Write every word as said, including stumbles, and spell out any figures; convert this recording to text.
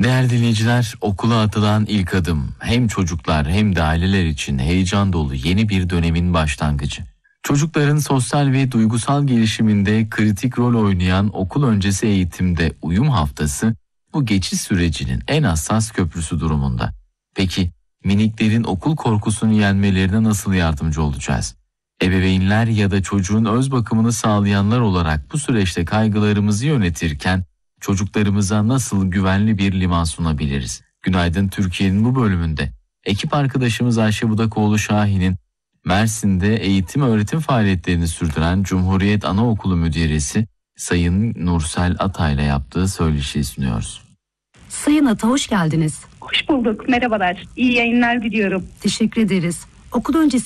Değerli dinleyiciler, okula atılan ilk adım hem çocuklar hem de aileler için heyecan dolu yeni bir dönemin başlangıcı. Çocukların sosyal ve duygusal gelişiminde kritik rol oynayan okul öncesi eğitimde uyum haftası bu geçiş sürecinin en hassas köprüsü durumunda. Peki miniklerin okul korkusunu yenmelerine nasıl yardımcı olacağız? Ebeveynler ya da çocuğun öz bakımını sağlayanlar olarak bu süreçte kaygılarımızı yönetirken çocuklarımıza nasıl güvenli bir liman sunabiliriz? Günaydın Türkiye'nin bu bölümünde ekip arkadaşımız Ayşe Budakoğlu Şahin'in Mersin'de eğitim öğretim faaliyetlerini sürdüren Cumhuriyet Anaokulu Müderrisi Sayın Nursel Atay'la yaptığı söyleşiyi sunuyoruz. Sayın Ata, hoş geldiniz. Hoş bulduk. Merhabalar. İyi yayınlar diliyorum. Teşekkür ederiz. Okul öncesi